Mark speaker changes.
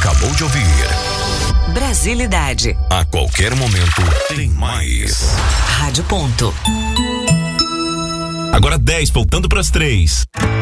Speaker 1: acabou de ouvir
Speaker 2: Brasilidade.
Speaker 1: A qualquer momento tem mais.
Speaker 2: Rádio Ponto.
Speaker 1: Agora 10, voltando para as 3.